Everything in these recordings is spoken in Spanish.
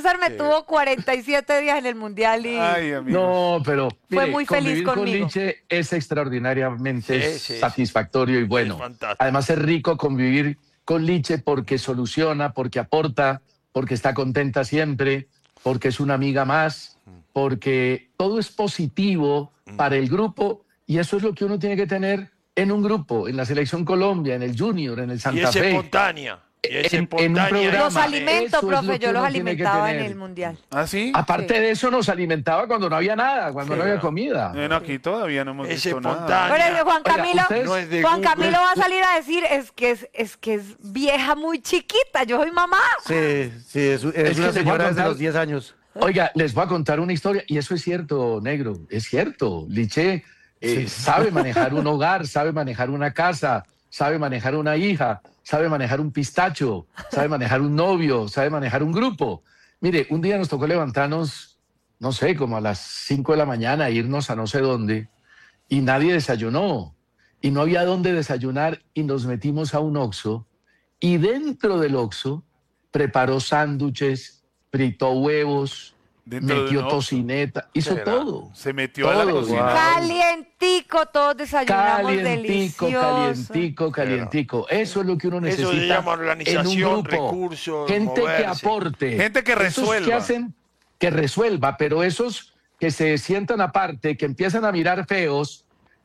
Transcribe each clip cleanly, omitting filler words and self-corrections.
César me tuvo 47 días en el Mundial y No, pero fue mire, muy feliz convivir conmigo. con Liche es extraordinariamente Sí. satisfactorio y bueno. Es fantástico. Además es rico convivir con Liche porque soluciona, porque aporta, porque está contenta siempre, porque es una amiga más, porque todo es positivo para el grupo y eso es lo que uno tiene que tener en un grupo, en la Selección Colombia, en el Junior, en el Y Santa es Fe. espontánea. Y es En un espontánea. programa. Los alimento, Eso es lo profe, que yo los uno tiene que alimentaba en tener. el Mundial. ¿Ah, sí? Aparte Sí. de eso nos alimentaba cuando no había nada, cuando no había comida. Bueno, aquí todavía no hemos Es visto nada. espontánea. Pero Juan Oiga, Camilo, ustedes- No es de Juan Google. Camilo va a salir a decir es que es vieja muy chiquita, yo soy mamá. Sí, es Es una que te voy a señora desde contar- los 10 años. Oiga, les voy a contar una historia, y eso es cierto, negro, es cierto. Liche sabe manejar un hogar, sabe manejar una casa, sabe manejar una hija, sabe manejar un pistacho, sabe manejar un novio, sabe manejar un grupo. Mire, un día nos tocó levantarnos, no sé, como a las 5 de la mañana, irnos a no sé dónde, y nadie desayunó, y no había dónde desayunar, y nos metimos a un Oxxo, y dentro del Oxxo preparó sándwiches, fritó huevos, Dentro de metió un Oxxo. tocineta, hizo ¿Será? todo. Se metió a la Todo, cocina. guau. Calientico, todos desayunamos Calientico, delicioso. calientico. Eso es lo que uno necesita Eso se llama en organización, un grupo. recursos, Gente que moverse. aporte. Gente que Esos resuelva. que hacen que resuelva, pero esos que se sientan aparte, que empiezan a mirar feos,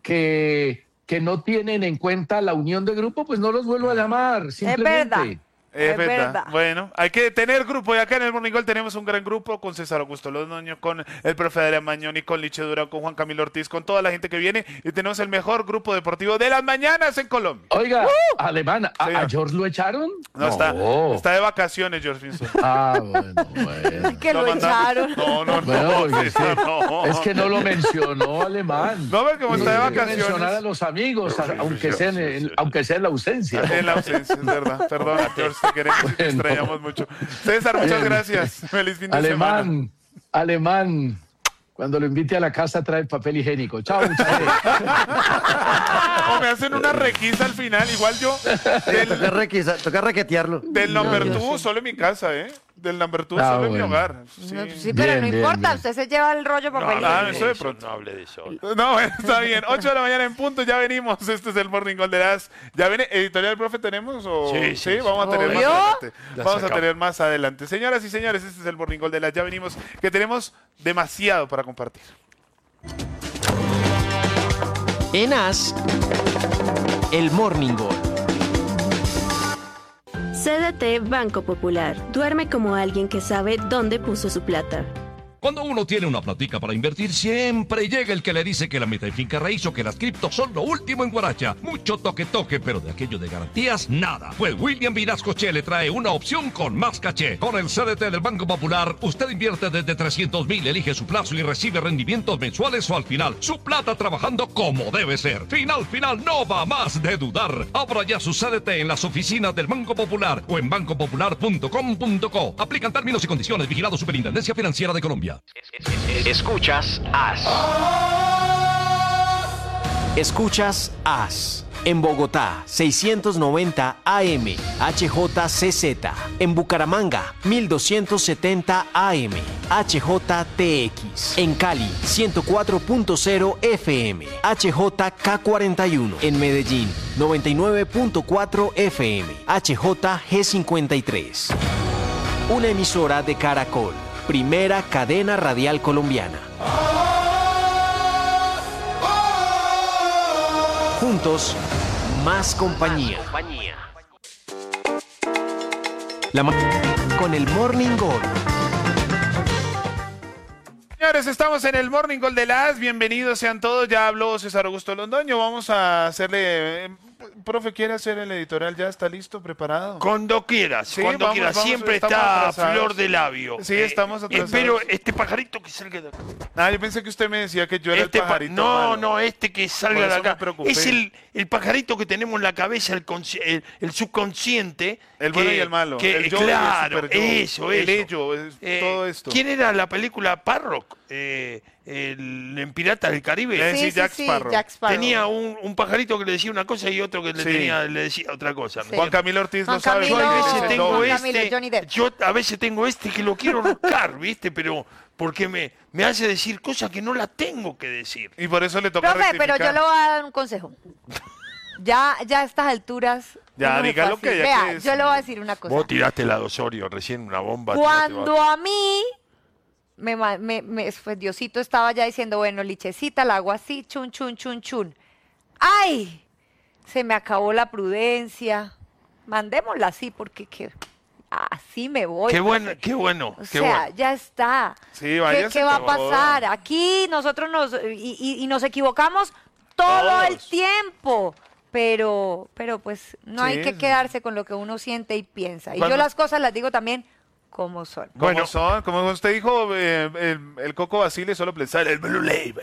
que no tienen en cuenta la unión de grupo, pues no los vuelvo a llamar, simplemente. verdad. Es verdad. Bueno, hay que tener grupo. Y acá en el Morning Call tenemos un gran grupo con César Augusto Londoño, con el profe Adrián Mañoni, con Liche Durán, con Juan Camilo Ortiz, con toda la gente que viene. Y tenemos el mejor grupo deportivo de las mañanas en Colombia. Oiga, Alemán, ¿a Señor. George lo echaron? No, está de vacaciones, George Finson. Ah, bueno. Que lo mandaron- echaron. No, Bueno, porque es que, César, no. es que no lo mencionó Alemán. No, porque como está de Tiene que mencionar a vacaciones. los amigos, aunque sea en la ausencia. En la ausencia, es verdad. Perdón, George, te queremos y te Bueno. extrañamos mucho. César, muchas Bien. gracias. Feliz fin de semana. Alemán, cuando lo invite a la casa trae papel higiénico. Chao, muchachos. O me hacen una requisa al final. Igual yo Toca requetearlo. del number two solo en mi casa, ¿eh? Del number two Ah, solo en mi bueno. hogar. Sí. No, sí, pero Bien, no bien, importa, bien. usted se lleva el rollo papel. No Ah, hable eso de de eso, pronto. no hable de eso. No, bueno, está bien. 8 de la mañana en punto, ya venimos. Este es el Morning Call de las. ¿Ya viene editorial, profe, tenemos? O... Sí. Vamos a tener más Obvio. adelante. Ya Vamos a sacamos. tener más adelante. Señoras y señores, este es el Morning Call de las. Ya venimos, que tenemos demasiado para compartir. En AS, el Morning Call. CDT Banco Popular. Duerme como alguien que sabe dónde puso su plata. Cuando uno tiene una platica para invertir, siempre llega el que le dice que la meta en finca raíz o que las criptos son lo último en Guaracha. Mucho toque, pero de aquello de garantías, nada. Pues William Vinasco Che le trae una opción con más caché. Con el CDT del Banco Popular, usted invierte desde 300,000, elige su plazo y recibe rendimientos mensuales o al final. Su plata trabajando como debe ser. Final, no va más de dudar. Abra ya su CDT en las oficinas del Banco Popular o en bancopopular.com.co. Aplican términos y condiciones. Vigilado Superintendencia Financiera de Colombia. Escuchas AS. Escuchas AS. En Bogotá, 690 AM, HJCZ. En Bucaramanga, 1270 AM, HJTX. En Cali, 104.0 FM, HJK41. En Medellín, 99.4 FM, HJG53. Una emisora de Caracol, primera cadena radial colombiana. Juntos, más compañía. Con el Morning Call. Señores, estamos en el Morning Call de las. Bienvenidos sean todos. Ya habló César Augusto Londoño. Vamos a hacerle. Profe, ¿quiere hacer el editorial? ¿Ya está listo, preparado? Cuando quieras, Sí, cuando vamos, quieras. vamos, Siempre estamos está a atrasados. flor de labio. Sí, estamos atrasados. Espero este pajarito que salga de acá. Ah, yo pensé que usted me decía que yo era el pajarito No, malo. no, este que Por salga de eso me acá. preocupé. Es el pajarito que tenemos en la cabeza, el subconsciente. El bueno y el malo. El yo y el claro, super yo. eso. El ello, todo esto. ¿Quién era la película Parrock? en Piratas del Caribe. Sí, Jack Sparrow. Jack Sparrow. Tenía un pajarito que le decía una cosa y otro que Sí. le decía otra cosa. ¿me Sí. Juan entiendes? Camilo Ortiz Juan lo sabe. Camilo- Yo a porque veces dice tengo todo. Juan Camilo, Johnny Depp. yo a veces tengo que lo quiero buscar, ¿viste? Pero porque me hace decir cosas que no las tengo que decir. Y por eso le toca Profe, pero rectificar. yo le voy a dar un consejo. Ya a estas alturas. Ya, uno se diga fue lo que así. haya Vea, que decir. yo le voy a decir una cosa. Vos tiraste la de Osorio recién una bomba. Cuando a mí, pues Diosito estaba ya diciendo, bueno, Lichecita, la hago así, chun, chun, chun, chun. ¡Ay! Se me acabó la prudencia. Mandémosla así porque así me voy. Qué bueno, profe. qué bueno, O qué sea, bueno. ya está. Sí, váyase ¿Qué va a todo. pasar? Aquí nosotros y nos equivocamos todo el Todos. tiempo. Pero pues no hay Sí, que sí. quedarse con lo que uno siente y piensa. Y Cuando- yo las cosas las digo también como son. Como Bueno. son, como usted dijo, el Coco Basile solo pensaba el Blue Label.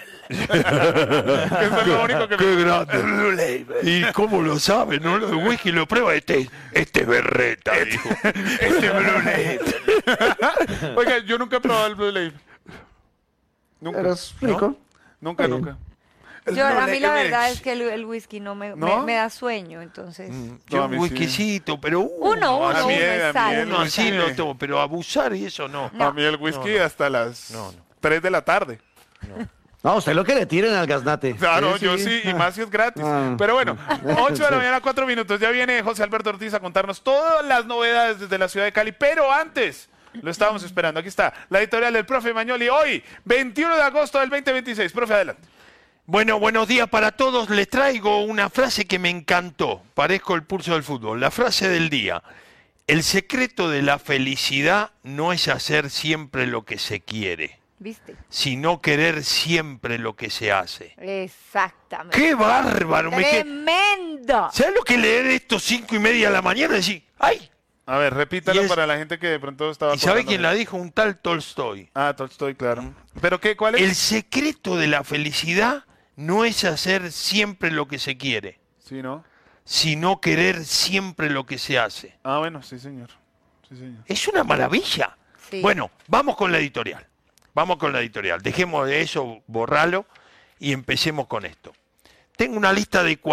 Eso es lo único que Qué me... grande. El Blue Label. ¿Y cómo lo sabe? ¿No? El whisky lo prueba. Este es berreta, dijo. Este Blue Label. Oiga, yo nunca he probado el Blue Label. Nunca. Pero es rico. Nunca, nunca. A mí la verdad es que el whisky no me, ¿No? me da sueño, entonces. Yo a mí un sí. whiskycito, pero Uno a mí, es a mí sano. el uno así whisky- lo tomo, pero abusar y eso no. No. A mí el whisky hasta las No, no. 3 de la tarde. No, usted lo que le tiren al gaznate. Claro, yo sí, y más si es gratis. Ah. Pero bueno, 8 de la mañana, 4 minutos. Ya viene José Alberto Ortiz a contarnos todas las novedades desde la ciudad de Cali. Pero antes, lo estábamos esperando. Aquí está la editorial del profe Mañoli. Hoy, 21 de agosto del 2026. Profe, adelante. Bueno, buenos días para todos. Les traigo una frase que me encantó. Parezco el pulso del fútbol. La frase del día. El secreto de la felicidad no es hacer siempre lo que se quiere, ¿Viste? sino querer siempre lo que se hace. Exactamente. ¡Qué bárbaro! ¡Tremendo! ¿Sabes lo que leer esto 5:30 de la mañana? Decir, ¡ay! A ver, repítalo Y es- para la gente que de pronto estaba... ¿Y sabe acordando. quién la dijo? Un tal Tolstoy. Ah, Tolstoy, claro. ¿Pero qué? ¿Cuál es? El secreto de la felicidad no es hacer siempre lo que se quiere, Sí, ¿no? sino querer siempre lo que se hace. Ah, bueno, sí, señor. Sí, señor. Es una maravilla. Sí. Bueno, vamos con la editorial. Vamos con la editorial. Dejemos de eso, borralo y empecemos con esto. Tengo una lista de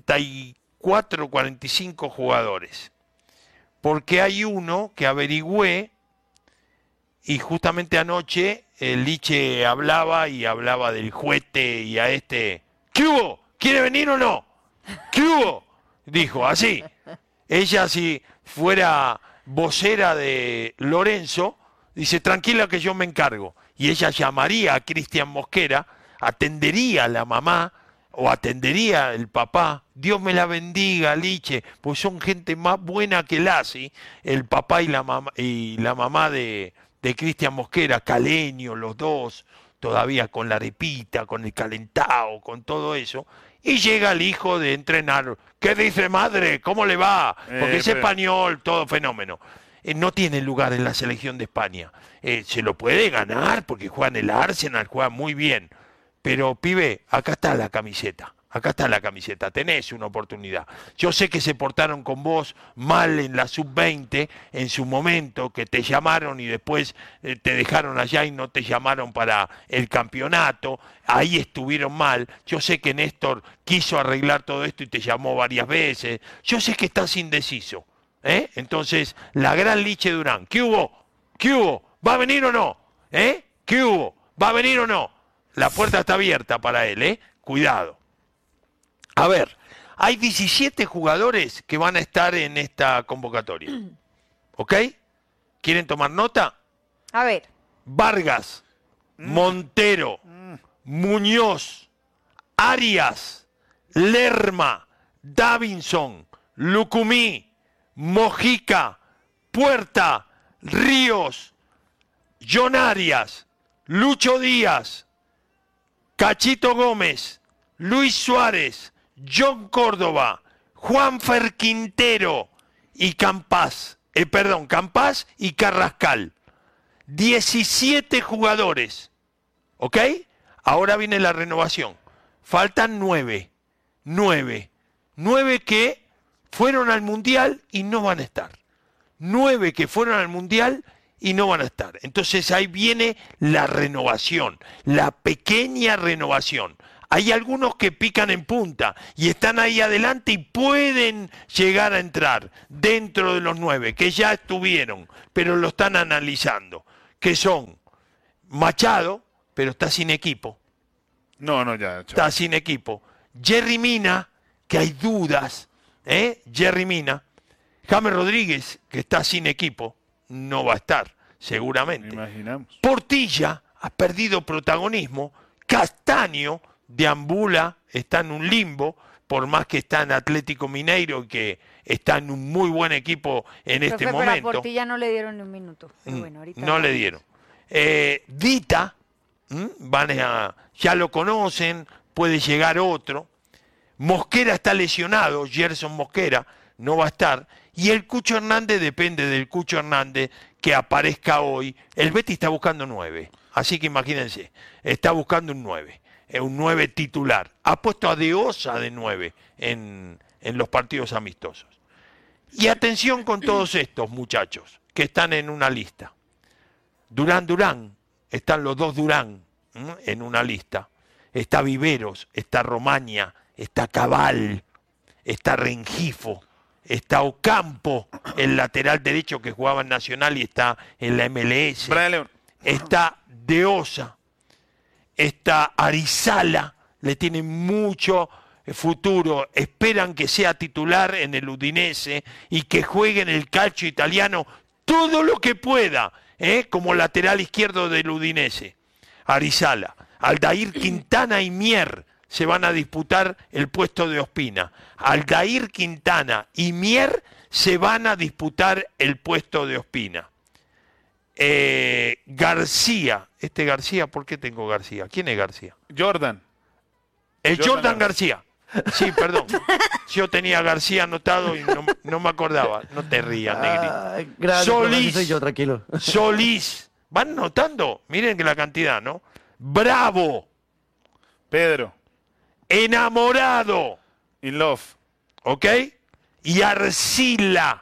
44, 45 jugadores. Porque hay uno que averigüé y justamente anoche el Liche hablaba y hablaba del juguete y a este. ¿Qué hubo? ¿Quiere venir o no? ¿Qué hubo? Dijo, así. Ella, si fuera vocera de Lorenzo, dice, tranquila que yo me encargo. Y ella llamaría a Cristian Mosquera, atendería a la mamá o atendería el papá. Dios me la bendiga, Liche, pues son gente más buena que Lassi, el papá y la mamá de Cristian Mosquera, caleño, los dos, todavía con la arepita, con el calentado, con todo eso. Y llega el hijo de entrenar. ¿Qué dice madre? ¿Cómo le va? Porque es pero- español, todo fenómeno. No tiene lugar en la selección de España. Se lo puede ganar porque juega en el Arsenal, juega muy bien. Pero, pibe, acá está la camiseta. Acá está la camiseta, tenés una oportunidad. Yo sé que se portaron con vos mal en la sub-20 en su momento, que te llamaron y después te dejaron allá y no te llamaron para el campeonato. Ahí estuvieron mal. Yo sé que Néstor quiso arreglar todo esto y te llamó varias veces. Yo sé que estás indeciso. Entonces, la gran Liche Durán. ¿Qué hubo? ¿Qué hubo? ¿Va a venir o no? ¿Qué hubo? ¿Va a venir o no? La puerta está abierta para él, Cuidado. A ver, hay 17 jugadores que van a estar en esta convocatoria. ¿Ok? ¿Quieren tomar nota? A ver, Vargas, Montero, Muñoz, Arias, Lerma, Davinson, Lucumí, Mojica, Puerta, Ríos, John Arias, Lucho Díaz, Cachito Gómez, Luis Suárez, John Córdoba, Juanfer Quintero y Campás y Carrascal. 17 jugadores. ¿Ok? Ahora viene la renovación. Faltan 9. 9 que fueron al Mundial y no van a estar. 9 que fueron al Mundial y no van a estar. Entonces ahí viene la renovación, la pequeña renovación. Hay algunos que pican en punta y están ahí adelante y pueden llegar a entrar dentro de los 9, que ya estuvieron, pero lo están analizando, que son Machado, pero está sin equipo. Ya. Está sin equipo. Jerry Mina, que hay dudas, Jerry Mina. James Rodríguez, que está sin equipo, no va a estar, seguramente. Imaginamos. Portilla ha perdido protagonismo. Castaño deambula, está en un limbo, por más que está en Atlético Mineiro y que está en un muy buen equipo en este Pero momento. a Portilla no le dieron ni un minuto. Pero bueno, ahorita No le dieron. Dita, ya lo conocen, puede llegar otro. Mosquera está lesionado, Gerson Mosquera no va a estar. Y el Cucho Hernández depende del Cucho Hernández que aparezca hoy. El Betis está buscando 9, así que imagínense, está buscando un 9. Un 9 titular. Ha puesto a De Osa de 9 en los partidos amistosos. Y atención con todos estos muchachos que están en una lista. Durán, están los dos Durán en una lista. Está Viveros, está Romaña, está Cabal, está Rengifo, está Ocampo, el lateral derecho que jugaba en Nacional y está en la MLS. Brian León. Está De Osa. Está Arizala, le tiene mucho futuro, esperan que sea titular en el Udinese y que juegue en el calcio italiano todo lo que pueda, como lateral izquierdo del Udinese. Arizala, Aldair Quintana y Mier se van a disputar el puesto de Ospina. Aldair Quintana y Mier se van a disputar el puesto de Ospina. García, ¿por qué tengo García? ¿Quién es García? Jordan. Jordan García. Sí, perdón. Yo tenía García anotado y no me acordaba. No te rías, Negri. Gracias, Solís. soy yo, tranquilo. Solís. ¿Van notando? Miren que la cantidad, ¿no? Bravo. Pedro. Enamorado. In Love. ¿Ok? Y Arcila.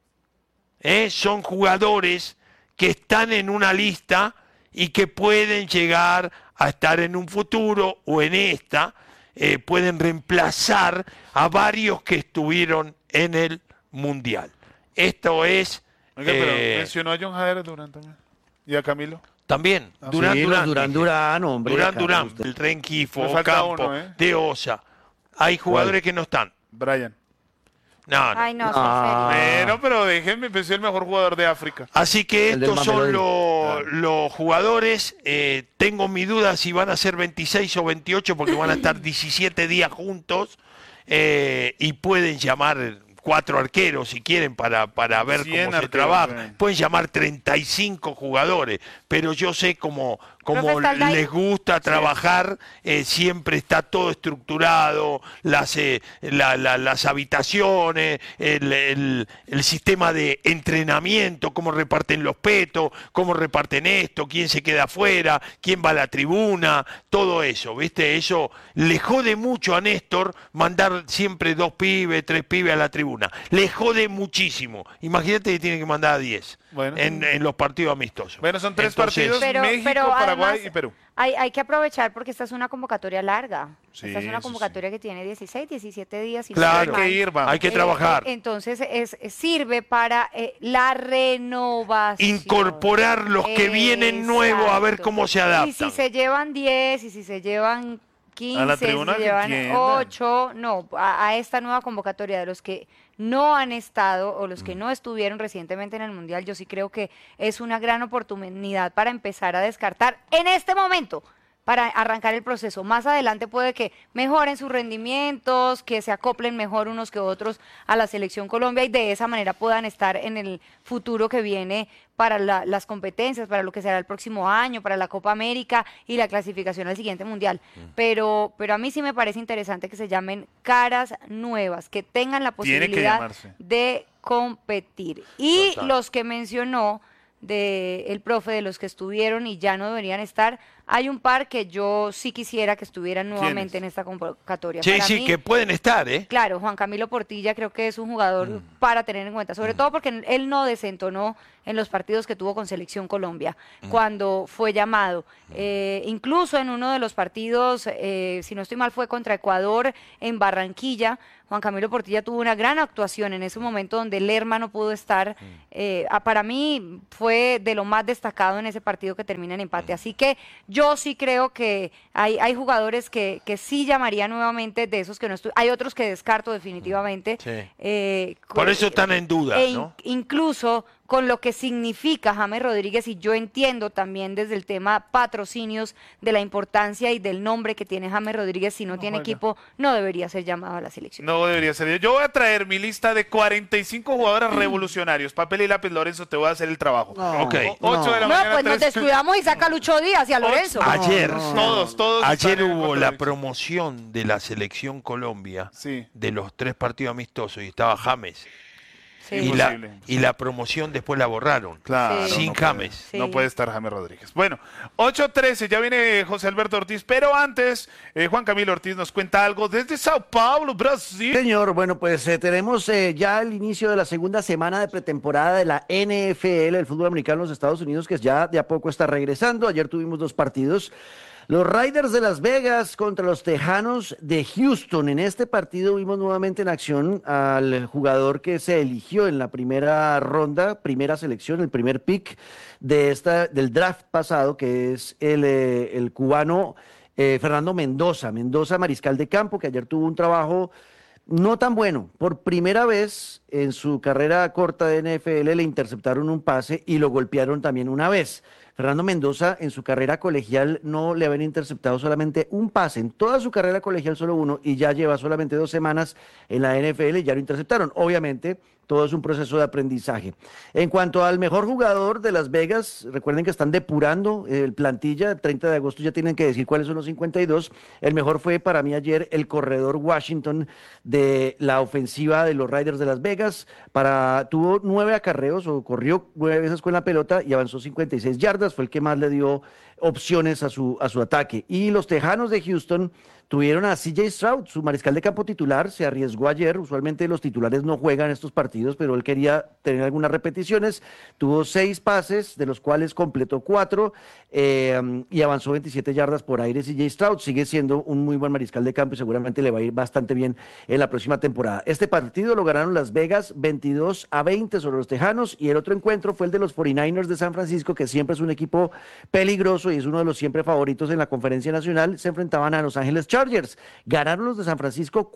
Son jugadores que están en una lista y que pueden llegar a estar en un futuro o en esta, pueden reemplazar a varios que estuvieron en el Mundial. Esto es... Oiga, pero mencionó a John Jader Durán también. ¿Y a Camilo? También, Durán, Sí, Durán, hombre. Durán, usted. el Rengifo, Me falta Ocampo, uno, De Osa. Hay jugadores que no están. Brian. No. Ay, no, Ah. son serios. Bueno, pero déjenme, pensé el mejor jugador de África. Así que El del estos son Mamelodi. los jugadores. Tengo mi duda si van a ser 26 o 28 porque van a estar 17 días juntos y pueden llamar 4 arqueros si quieren para ver 100 cómo se arqueros, trabaja. ven. Pueden llamar 35 jugadores, pero yo sé cómo Profe, ¿está el les gusta trabajar, siempre está todo estructurado, las habitaciones, el sistema de entrenamiento, cómo reparten los petos, cómo reparten esto, quién se queda afuera, quién va a la tribuna, todo eso, ¿viste? Eso le jode mucho a Néstor mandar siempre 2 pibes, 3 pibes a la tribuna. Le jode muchísimo. Imagínate que tiene que mandar a 10 Bueno. en los partidos amistosos. Bueno, son 3 Entonces, partidos, México, Paraguay además, y Perú. Hay que aprovechar porque esta es una convocatoria larga. Sí, Esta es una eso convocatoria que tiene 16, 17 días. Y Claro. no Hay que ir, vamos. Hay que trabajar. Entonces sirve para la renovación. Incorporar los que vienen nuevos a ver Exacto. cómo se Y adaptan. si se llevan 10, y si se llevan 15, A la si tribuna se que llevan entiendan. 8, no, a esta nueva convocatoria de los que no han estado o los que no estuvieron recientemente en el Mundial, yo sí creo que es una gran oportunidad para empezar a descartar en este momento, para arrancar el proceso. Más adelante puede que mejoren sus rendimientos, que se acoplen mejor unos que otros a la Selección Colombia y de esa manera puedan estar en el futuro que viene para las competencias, para lo que será el próximo año, para la Copa América y la clasificación al siguiente Mundial. Pero a mí sí me parece interesante que se llamen caras nuevas, que tengan la Tiene que posibilidad llamarse. de competir. Y Total. los que mencionó el profe, de los que estuvieron y ya no deberían estar, hay un par que yo sí quisiera que estuvieran nuevamente ¿Quiénes? en esta convocatoria. Sí, Para sí, mí, que pueden estar, ¿eh? claro, Juan Camilo Portilla creo que es un jugador para tener en cuenta, sobre todo porque él no desentonó en los partidos que tuvo con Selección Colombia, cuando fue llamado. Incluso en uno de los partidos, si no estoy mal, fue contra Ecuador en Barranquilla. Juan Camilo Portilla tuvo una gran actuación en ese momento donde Lerma no pudo estar. Para mí fue de lo más destacado en ese partido que termina en empate. Así que yo sí creo que hay jugadores que sí llamaría nuevamente de esos que no hay otros que descarto definitivamente. Por eso están en duda, ¿no? Incluso con lo que significa James Rodríguez, y yo entiendo también desde el tema patrocinios de la importancia y del nombre que tiene James Rodríguez, si no tiene equipo, no debería ser llamado a la selección. No debería ser. Yo voy a traer mi lista de 45 jugadores revolucionarios. Papel y lápiz, Lorenzo, te voy a hacer el trabajo. Ok. 8 de la mañana. Pues nos 3. descuidamos y saca a Lucho Díaz y a Lorenzo. Ayer, Todos ayer están en hubo contra la de- promoción de la Selección Colombia Sí. de los 3 partidos amistosos y estaba James. Sí. Imposible. Y la promoción después la borraron. Claro. Sin no James. Sí. No puede estar James Rodríguez. Bueno, 8:13, ya viene José Alberto Ortiz, pero antes, Juan Camilo Ortiz nos cuenta algo desde Sao Paulo, Brasil. Señor, bueno, pues tenemos ya el inicio de la segunda semana de pretemporada de la NFL, el fútbol americano en los Estados Unidos, que ya de a poco está regresando. Ayer tuvimos 2 partidos. Los Raiders de Las Vegas contra los Tejanos de Houston. En este partido vimos nuevamente en acción al jugador que se eligió en la primera ronda, primera selección, el primer pick del draft pasado, que es el cubano Fernando Mendoza. Mendoza, mariscal de campo, que ayer tuvo un trabajo no tan bueno. Por primera vez en su carrera corta de NFL le interceptaron un pase y lo golpearon también una vez. Fernando Mendoza en su carrera colegial no le habían interceptado solamente un pase, en toda su carrera colegial solo uno, y ya lleva solamente 2 semanas en la NFL y ya lo interceptaron. Obviamente, todo es un proceso de aprendizaje. En cuanto al mejor jugador de Las Vegas, recuerden que están depurando el plantilla, el 30 de agosto ya tienen que decir cuáles son los 52. El mejor fue para mí ayer el corredor Washington de la ofensiva de los Raiders de Las Vegas. Tuvo 9 acarreos o corrió 9 veces con la pelota y avanzó 56 yardas, fue el que más le dio opciones a su ataque. Y los Tejanos de Houston tuvieron a CJ Stroud, su mariscal de campo titular, se arriesgó ayer. Usualmente los titulares no juegan estos partidos, pero él quería tener algunas repeticiones. Tuvo 6 pases, de los cuales completó 4 y avanzó 27 yardas por aire. CJ Stroud sigue siendo un muy buen mariscal de campo y seguramente le va a ir bastante bien en la próxima temporada. Este partido lo ganaron Las Vegas 22-20 sobre los Tejanos, y el otro encuentro fue el de los 49ers de San Francisco, que siempre es un equipo peligroso y es uno de los siempre favoritos en la Conferencia Nacional. Se enfrentaban a Los Ángeles Chargers. Ganaron los de San Francisco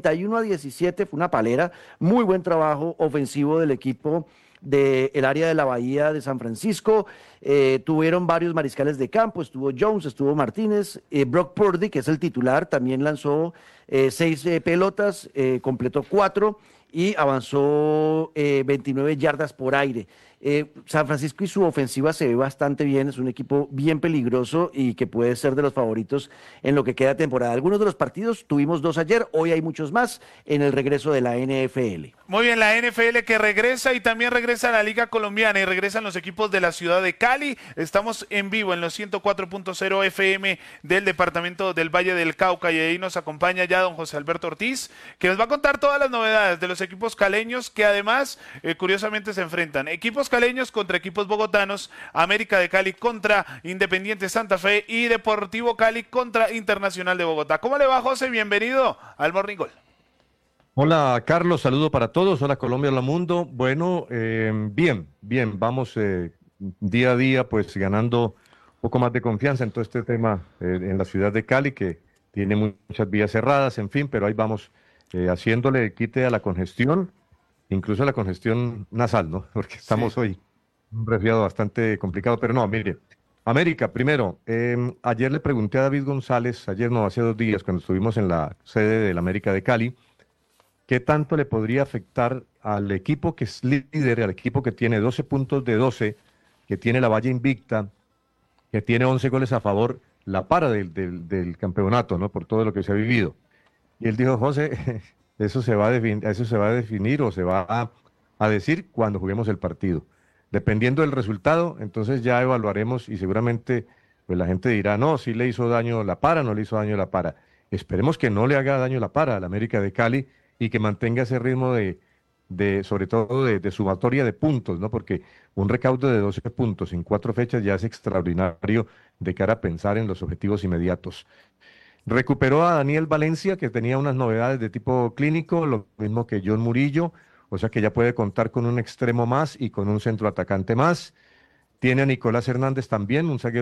41-17, fue una palera. Muy buen trabajo ofensivo del equipo del área de la Bahía de San Francisco. Tuvieron varios mariscales de campo, estuvo Jones, estuvo Martínez, Brock Purdy, que es el titular, también lanzó 6 pelotas, completó 4 y avanzó 29 yardas por aire. San Francisco y su ofensiva se ve bastante bien, es un equipo bien peligroso y que puede ser de los favoritos en lo que queda de temporada. Algunos de los partidos, tuvimos 2 ayer, hoy hay muchos más en el regreso de la NFL. Muy bien, la NFL que regresa, y también regresa la Liga Colombiana y regresan los equipos de la ciudad de Cali. Estamos en vivo en los 104.0 FM del departamento del Valle del Cauca, y ahí nos acompaña ya don José Alberto Ortiz, que nos va a contar todas las novedades de los equipos caleños, que además curiosamente se enfrentan. Equipos caleños contra equipos bogotanos, América de Cali contra Independiente Santa Fe y Deportivo Cali contra Internacional de Bogotá. ¿Cómo le va, José? Bienvenido al Morning Call. Hola Carlos, saludo para todos. Hola Colombia, hola mundo. Bueno, bien, vamos día a día pues ganando un poco más de confianza en todo este tema en la ciudad de Cali, que tiene muchas vías cerradas, en fin, pero ahí vamos haciéndole quite a la congestión, incluso a la congestión nasal, ¿no? Porque estamos hoy un resfriado bastante complicado, pero no, mire. América, primero, ayer le pregunté a David González, ayer no, hace 2 días, cuando estuvimos en la sede del América de Cali, ¿qué tanto le podría afectar al equipo que es líder, al equipo que tiene 12 puntos de 12, que tiene la valla invicta, que tiene 11 goles a favor, la para del campeonato, ¿no? Por todo lo que se ha vivido? Y él dijo, José, eso se va a definir o se va a decir cuando juguemos el partido. Dependiendo del resultado, entonces ya evaluaremos y seguramente pues la gente dirá, no, si le hizo daño la para, no le hizo daño la para. Esperemos que no le haga daño la para al América de Cali y que mantenga ese ritmo de sobre todo de sumatoria de puntos, ¿no? Porque un recaudo de 12 puntos en 4 fechas ya es extraordinario de cara a pensar en los objetivos inmediatos. Recuperó a Daniel Valencia, que tenía unas novedades de tipo clínico, lo mismo que John Murillo, o sea que ya puede contar con un extremo más y con un centroatacante más. Tiene a Nicolás Hernández también, un zaguero